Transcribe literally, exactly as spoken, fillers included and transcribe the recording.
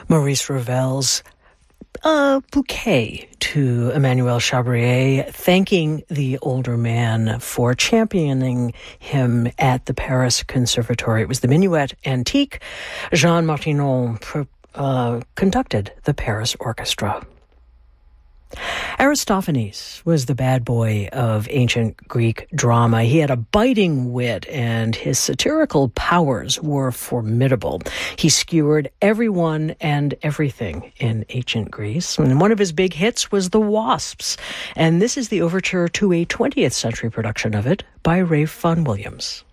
Maurice Ravel's a bouquet to Emmanuel Chabrier, thanking the older man for championing him at the Paris Conservatory. It was the Minuet Antique. Jean Martinon uh, conducted the Paris Orchestra. Aristophanes was the bad boy of ancient Greek drama. He had a biting wit, and his satirical powers were formidable. He skewered everyone and everything in ancient Greece. And one of his big hits was The Wasps. And this is the overture to a twentieth century production of it by Ralph Vaughan Williams.